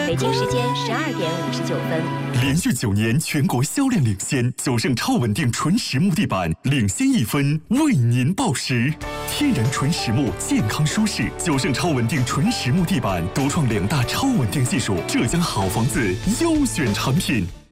北京时间12:59。 连续9年全国销量领先，九盛超稳定纯实木地板领先1分，为您报时。天然纯实木，健康舒适。九盛超稳定纯实木地板独创2大超稳定技术，浙江好房子优选产品。